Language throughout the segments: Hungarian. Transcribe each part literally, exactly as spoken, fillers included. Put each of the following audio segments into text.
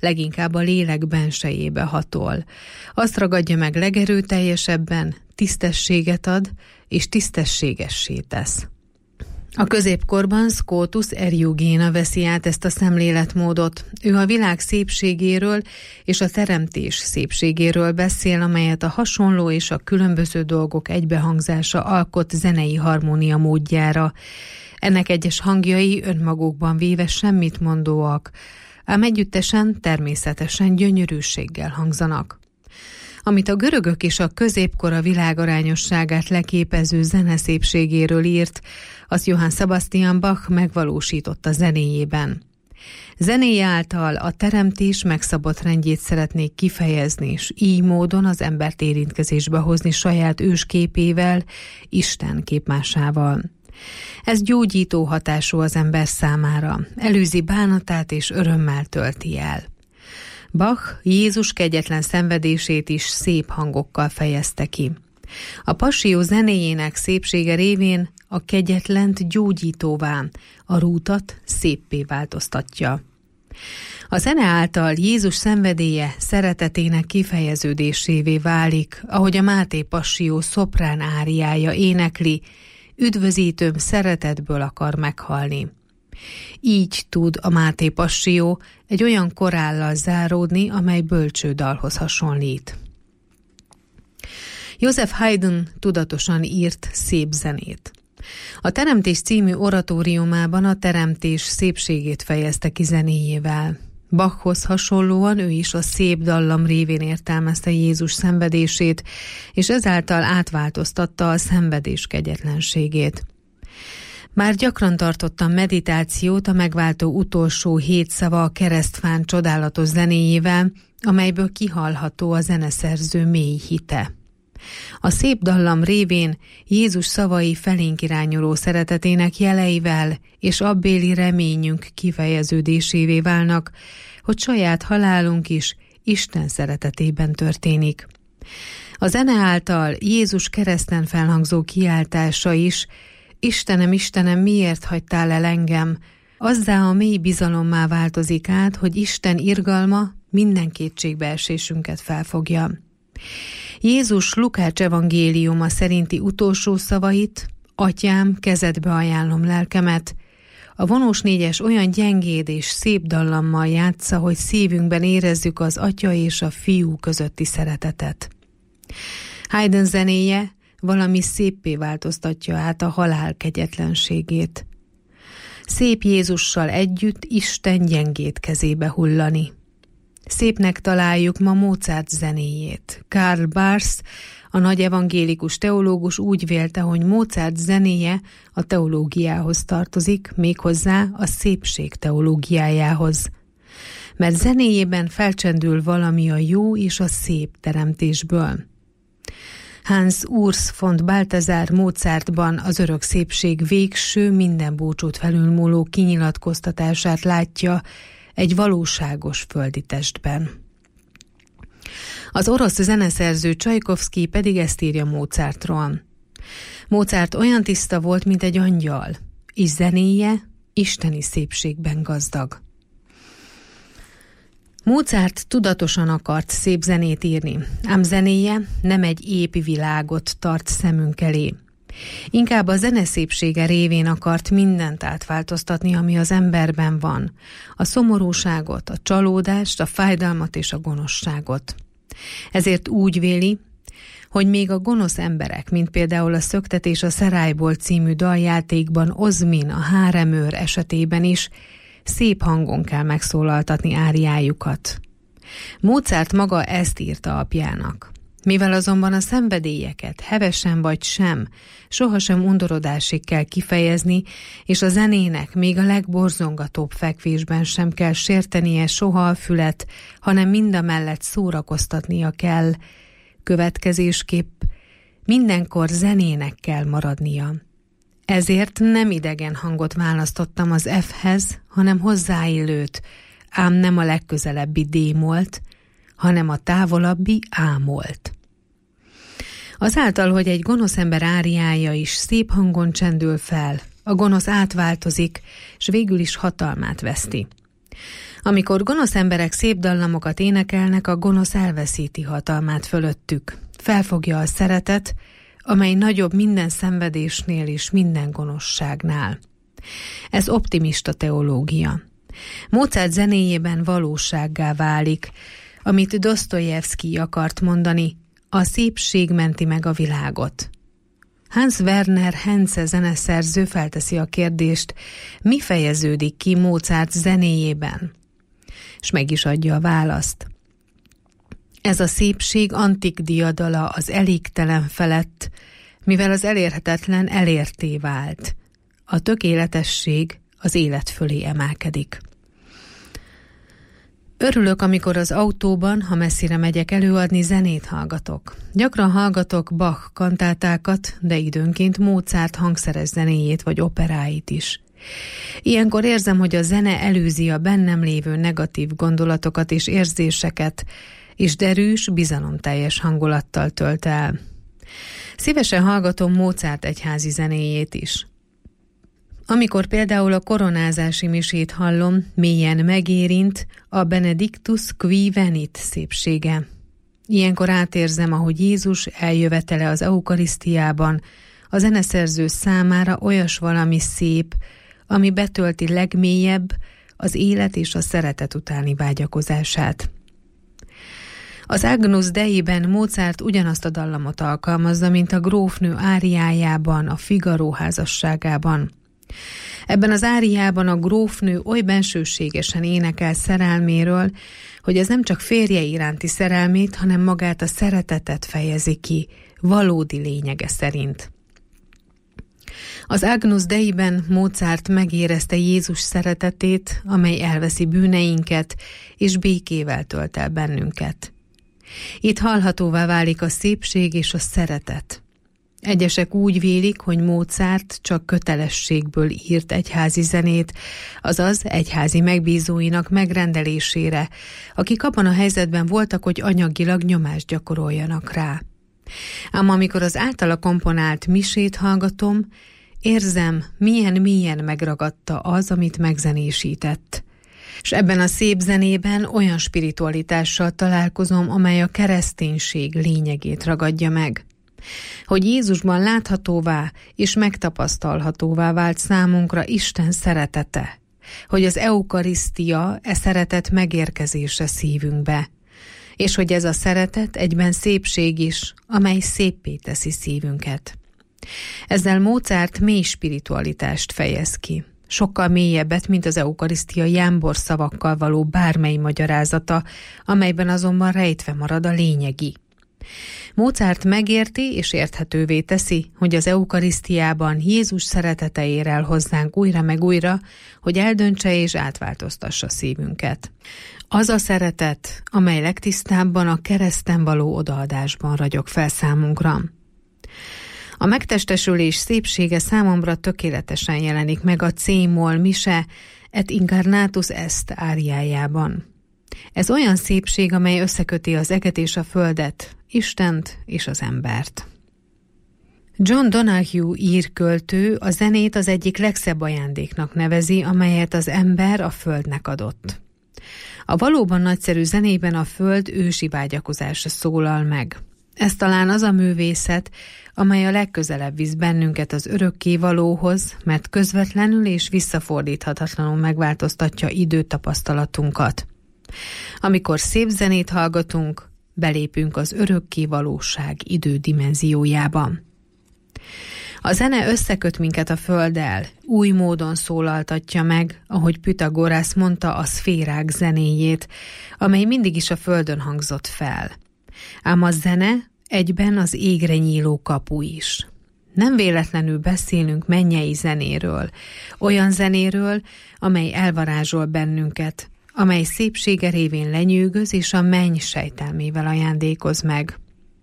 leginkább a lélek bensejébe hatol. Azt ragadja meg legerőteljesebben, tisztességet ad, és tisztességessé tesz. A középkorban Scotus Eriugena veszi át ezt a szemléletmódot. Ő a világ szépségéről és a teremtés szépségéről beszél, amelyet a hasonló és a különböző dolgok egybehangzása alkot zenei harmónia módjára. Ennek egyes hangjai önmagukban véve semmit mondóak, ám együttesen természetesen gyönyörűséggel hangzanak. Amit a görögök és a középkora világarányosságát leképező zene szépségéről írt, azt Johann Sebastian Bach megvalósította zenéjében. Zenéje által a teremtés megszabott rendjét szeretnék kifejezni, és így módon az embert érintkezésbe hozni saját ősképével, Isten képmásával. Ez gyógyító hatású az ember számára, előzi bánatát és örömmel tölti el. Bach Jézus kegyetlen szenvedését is szép hangokkal fejezte ki. A passió zenéjének szépsége révén a kegyetlent gyógyítóvá, a rútat széppé változtatja. A zene által Jézus szenvedélye szeretetének kifejeződésévé válik, ahogy a Máté passió szoprán áriája énekli, üdvözítőm szeretetből akar meghalni. Így tud a Máté passió egy olyan korállal záródni, amely bölcsődalhoz hasonlít. Joseph Haydn tudatosan írt szép zenét. A Teremtés című oratóriumában a teremtés szépségét fejezte ki zenéjével. Bachhoz hasonlóan ő is a szép dallam révén értelmezte Jézus szenvedését, és ezáltal átváltoztatta a szenvedés kegyetlenségét. Már gyakran tartottam meditációt a megváltó utolsó hét szava a keresztfán csodálatos zenéjével, amelyből kihallható a zeneszerző mély hite. A szép dallam révén Jézus szavai felénk irányuló szeretetének jeleivel és abbéli reményünk kifejeződésévé válnak, hogy saját halálunk is Isten szeretetében történik. A zene által Jézus kereszten felhangzó kiáltása is, Istenem, Istenem, miért hagytál el engem? Azzá a mély bizalommá változik át, hogy Isten irgalma minden kétségbeesésünket felfogja. Jézus Lukács evangéliuma szerinti utolsó szavait, Atyám, kezedbe ajánlom lelkemet, a vonós négyes olyan gyengéd és szép dallammal játsza, hogy szívünkben érezzük az Atya és a Fiú közötti szeretetet. Haydn zenéje valami széppé változtatja át a halál kegyetlenségét. Szép Jézussal együtt Isten gyengéd kezébe hullani. Szépnek találjuk ma Mozart zenéjét. Karl Barth, a nagy evangélikus teológus úgy vélte, hogy Mozart zenéje a teológiához tartozik, méghozzá a szépség teológiájához. Mert zenéjében felcsendül valami a jó és a szép teremtésből. Hans Urs von Balthasar Mozartban az örök szépség végső, minden búcsút felülmúló kinyilatkoztatását látja egy valóságos földi testben. Az orosz zeneszerző Csajkovszky pedig ezt írja Mozartról. Mozart olyan tiszta volt, mint egy angyal, és zenéje isteni szépségben gazdag. Mozart tudatosan akart szép zenét írni, ám zenéje nem egy épi világot tart szemünk elé. Inkább a zene szépsége révén akart mindent átváltoztatni, ami az emberben van. A szomorúságot, a csalódást, a fájdalmat és a gonoszságot. Ezért úgy véli, hogy még a gonosz emberek, mint például a Szöktetés a Szerályból című daljátékban Ozmin, a háremőr esetében is szép hangon kell megszólaltatni áriájukat. Mozart maga ezt írta apjának. Mivel azonban a szenvedélyeket, hevesen vagy sem, sohasem undorodásig kell kifejezni, és a zenének még a legborzongatóbb fekvésben sem kell sértenie soha a fület, hanem mindamellett szórakoztatnia kell. Következésképp mindenkor zenének kell maradnia. Ezért nem idegen hangot választottam az F-hez, hanem hozzáillőt, ám nem a legközelebbi D-molt, hanem a távolabbi A-molt. Azáltal, hogy egy gonosz ember áriája is szép hangon csendül fel, a gonosz átváltozik, s végül is hatalmát veszti. Amikor gonosz emberek szép dallamokat énekelnek, a gonosz elveszíti hatalmát fölöttük. Felfogja a szeretet, amely nagyobb minden szenvedésnél és minden gonoszságnál. Ez optimista teológia. Mozart zenéjében valósággá válik, amit Dosztojevszkij akart mondani, a szépség menti meg a világot. Hans Werner Henze zeneszerző felteszi a kérdést, mi fejeződik ki Mozart zenéjében? És meg is adja a választ. Ez a szépség antik diadala az elégtelen felett, mivel az elérhetetlen elérté vált. A tökéletesség az élet fölé emelkedik. Örülök, amikor az autóban, ha messzire megyek előadni, zenét hallgatok. Gyakran hallgatok Bach kantátákat, de időnként Mozart hangszeres zenéjét vagy operáit is. Ilyenkor érzem, hogy a zene előzi a bennem lévő negatív gondolatokat és érzéseket, és derűs, bizalomteljes hangulattal tölt el. Szívesen hallgatom Mozart egyházi zenéjét is. Amikor például a koronázási misét hallom, mélyen megérint a Benedictus qui venit szépsége. Ilyenkor átérzem, ahogy Jézus eljövetele az eukarisztiában a zeneszerző számára olyas valami szép, ami betölti legmélyebb az élet és a szeretet utáni vágyakozását. Az Agnus Dei-ben Mozart ugyanazt a dallamot alkalmazza, mint a grófnő áriájában, a Figaro házasságában. Ebben az áriában a grófnő oly bensőségesen énekel szerelméről, hogy ez nem csak férje iránti szerelmét, hanem magát a szeretetet fejezi ki, valódi lényege szerint. Az Agnus Dei-ben Mozart megérezte Jézus szeretetét, amely elveszi bűneinket, és békével tölt el bennünket. Itt hallhatóvá válik a szépség és a szeretet. Egyesek úgy vélik, hogy Mozart csak kötelességből írt egyházi zenét, azaz egyházi megbízóinak megrendelésére, akik abban a helyzetben voltak, hogy anyagilag nyomást gyakoroljanak rá. Ám amikor az általa komponált misét hallgatom, érzem, milyen mélyen megragadta az, amit megzenésített. És ebben a szép zenében olyan spiritualitással találkozom, amely a kereszténység lényegét ragadja meg. Hogy Jézusban láthatóvá és megtapasztalhatóvá vált számunkra Isten szeretete, hogy az eukarisztia e szeretet megérkezése szívünkbe, és hogy ez a szeretet egyben szépség is, amely széppé teszi szívünket. Ezzel Mozart mély spiritualitást fejez ki, sokkal mélyebbet, mint az eukarisztia jámbor szavakkal való bármely magyarázata, amelyben azonban rejtve marad a lényegi. Mozart megérti és érthetővé teszi, hogy az eukarisztiában Jézus szeretete ér el hozzánk újra meg újra, hogy eldöntse és átváltoztassa szívünket. Az a szeretet, amely legtisztábban a kereszten való odaadásban ragyog fel számunkra. A megtestesülés szépsége számomra tökéletesen jelenik meg a C-moll mise et incarnatus est áriájában. Ez olyan szépség, amely összeköti az eget és a földet, Istent és az embert. John Donahue írköltő a zenét az egyik legszebb ajándéknak nevezi, amelyet az ember a földnek adott. A valóban nagyszerű zenében a föld ősi vágyakozása szólal meg. Ez talán az a művészet, amely a legközelebb visz bennünket az örökkévalóhoz, mert közvetlenül és visszafordíthatatlanul megváltoztatja időtapasztalatunkat. Amikor szép zenét hallgatunk, belépünk az örökkévalóság idődimenziójába. A zene összeköt minket a földdel, új módon szólaltatja meg, ahogy Pythagorász mondta, a szférák zenéjét, amely mindig is a földön hangzott fel. Ám a zene egyben az égre nyíló kapu is. Nem véletlenül beszélünk mennyei zenéről, olyan zenéről, amely elvarázsol bennünket, amely szépsége révén lenyűgöz és a menny sejtelmével ajándékoz meg.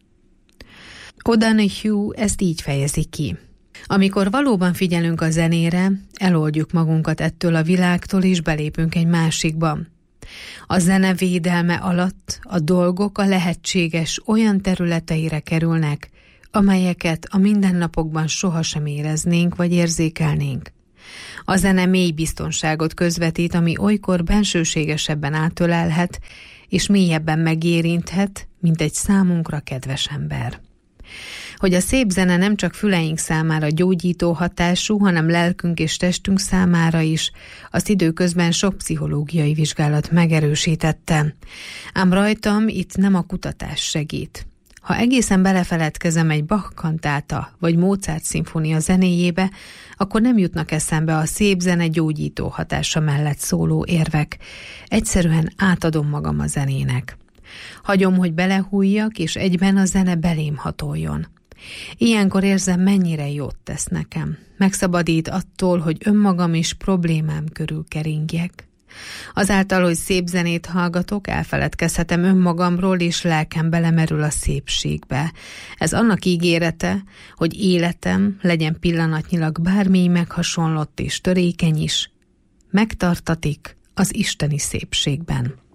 O'Donoghue ezt így fejezi ki. Amikor valóban figyelünk a zenére, eloldjuk magunkat ettől a világtól és belépünk egy másikba. A zene védelme alatt a dolgok a lehetséges olyan területeire kerülnek, amelyeket a mindennapokban sohasem éreznénk vagy érzékelnénk. A zene mély biztonságot közvetít, ami olykor bensőségesebben átölelhet, és mélyebben megérinthet, mint egy számunkra kedves ember. Hogy a szép zene nem csak füleink számára gyógyító hatású, hanem lelkünk és testünk számára is, azt időközben sok pszichológiai vizsgálat megerősítette. Ám rajtam itt nem a kutatás segít. Ha egészen belefeledkezem egy Bach kantáta vagy Mozart szimfónia zenéjébe, akkor nem jutnak eszembe a szép zene gyógyító hatása mellett szóló érvek. Egyszerűen átadom magam a zenének. Hagyom, hogy belehújjak, és egyben a zene belém hatoljon. Ilyenkor érzem, mennyire jót tesz nekem. Megszabadít attól, hogy önmagam és problémám körül keringjek. Azáltal, hogy szép zenét hallgatok, elfeledkezhetem önmagamról, és lelkem belemerül a szépségbe. Ez annak ígérete, hogy életem, legyen pillanatnyilag bármi meghasonlott és törékeny is, megtartatik az isteni szépségben.